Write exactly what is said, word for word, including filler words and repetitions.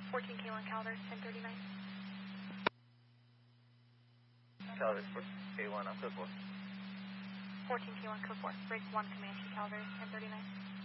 fourteen K one Calder, ten thirty-nine. Calder, fourteen K one, I'm code four. fourteen K one, code four. Break one Comanche Calder, ten thirty-nine.